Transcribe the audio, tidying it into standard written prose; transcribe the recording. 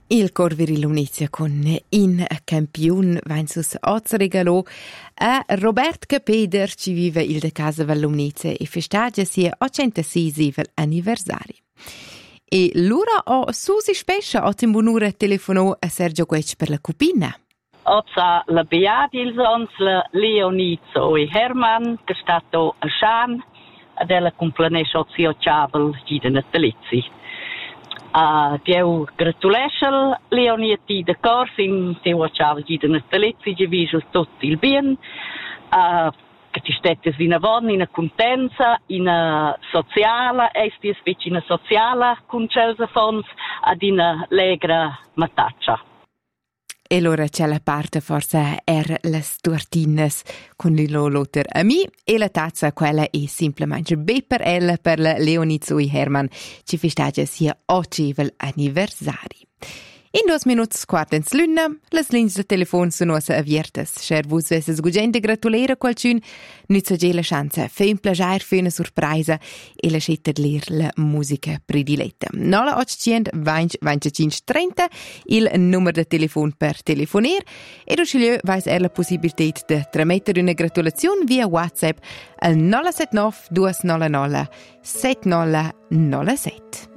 Il Corviri Lunizia con in campion Vensus Ozregalo a Robert Capeder ci vive il de casa Vallunizia e festeggia sia 86 anniversari. E l'ora o Susi Spescia o timbunura telefonò a Sergio Guec per la cupina. Ozza la beati il sons la Leonizio e Herman che è stato a Shan della complenesce ozio Ciavel di natalizzi. Dio gratulesce Leoniti de Corsi in Dio Ciavel di natalizzi di viso tutto il bien che ti stette in una vonna, in una contenza, in una sociale, estis vicina sociale con Celsa Fons ad una legra mataccia. E allora c'è la parte forse le stortines con il lotter a me e la tazza quella è semplicemente B per L per Leonizio e Herman ci festeggia sia 8 anniversari. In 2 minuti quartens l'una, le linee de telefon sono avviertes. Cher vos vesses gugente gratulera qualcun, nuzza la chance, fe un plagiar, fe una surpresa e lasciate ler la musica prediletta. 0800 25 30 il numero de telefon per telefoner e rusciglieu vais la possibilità de tramettere una gratulazione via WhatsApp al 079 299 7007.